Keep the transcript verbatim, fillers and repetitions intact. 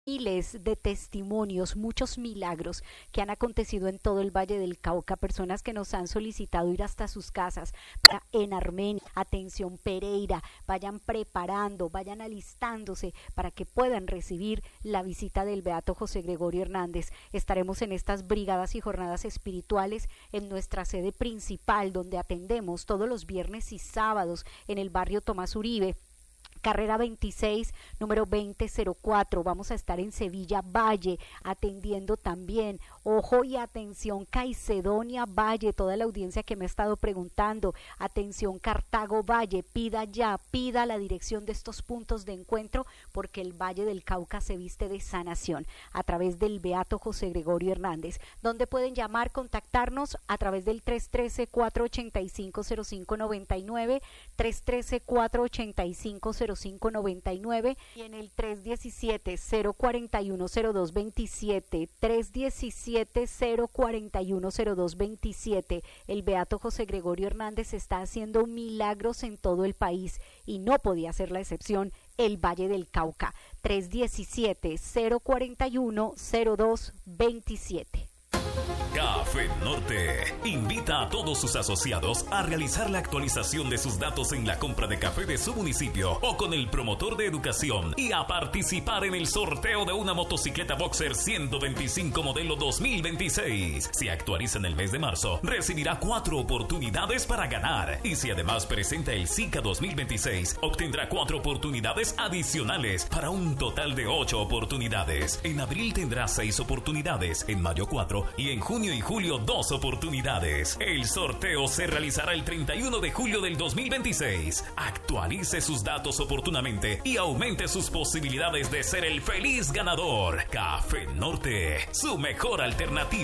Miles de testimonios, muchos milagros que han acontecido en todo el Valle del Cauca, personas que nos han solicitado ir hasta sus casas en Armenia, atención Pereira, vayan preparando, vayan alistándose para que puedan recibir la visita del Beato José Gregorio Hernández. Estaremos en estas brigadas y jornadas espirituales en nuestra sede principal, donde atendemos todos los viernes y sábados en el barrio Tomás Uribe, carrera veintiséis, número veinte cero cuatro. Vamos a estar en Sevilla Valle atendiendo también. Ojo y atención Caicedonia Valle, toda la audiencia que me ha estado preguntando. Atención Cartago Valle, pida ya, pida la dirección de estos puntos de encuentro, porque el Valle del Cauca se viste de sanación a través del Beato José Gregorio Hernández. Donde pueden llamar, contactarnos a través del tres uno tres, cuatro ocho cinco, cero cinco nueve nueve, tres uno tres, cuatro ocho cinco, cero cinco nueve nueve y en el tres uno siete, cero cuatro uno, cero dos dos siete, tres uno siete, cero cuatro uno, cero dos dos siete. El Beato José Gregorio Hernández está haciendo milagros en todo el país y no podía ser la excepción el Valle del Cauca. tres uno siete, cero cuatro uno, cero dos dos siete. Café Norte invita a todos sus asociados a realizar la actualización de sus datos en la compra de café de su municipio o con el promotor de educación y a participar en el sorteo de una motocicleta Boxer ciento veinticinco modelo dos mil veintiséis. Si actualiza en el mes de marzo, recibirá cuatro oportunidades para ganar, y si además presenta el SICA dos mil veintiséis, obtendrá cuatro oportunidades adicionales para un total de ocho oportunidades. En abril tendrá seis oportunidades, en mayo cuatro y en junio y julio dos oportunidades. El sorteo se realizará el treinta y uno de julio del dos mil veintiséis. Actualice sus datos oportunamente y aumente sus posibilidades de ser el feliz ganador. Café Norte, su mejor alternativa.